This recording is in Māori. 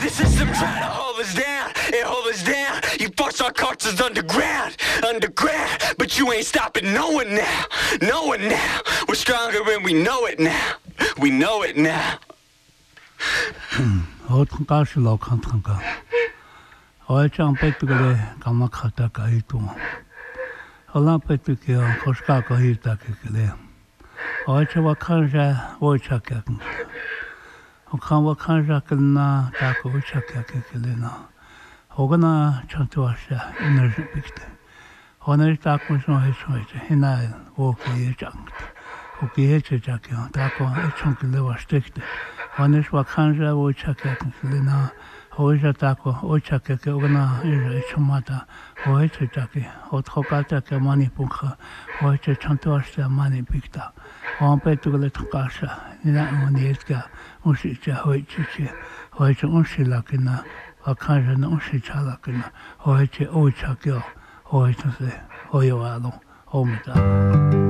system trying to hold us down and hold us down. You force our cultures underground, but you ain't stopping no one now, no one now. We're stronger and we know it now, we know it now. Hotka silokantanka. Oechan petukele kamakata kaitu. Olan petukia koska kahita kekele. Oecha wakanja oechakak. Okan wakanja kana tako oechakak na. Ogana chantuasha energy bigte. Honor tako so hechoite. Hina woke jankt. Oke hechakia tako echonkele wastekte. Honor wakanja oechakak na. Hoja tako oechakak ogana echomata. Oecha taki. Otkokata ke mani punka. Oecha chantuasha mani bigta. On petukele tukasha. Nina onietka. Unshicha hoichiche. Oecha unshilakina. Wakanja na unsichalakina. Oecha oechakio. Oecha se. Oyoalo. Omita.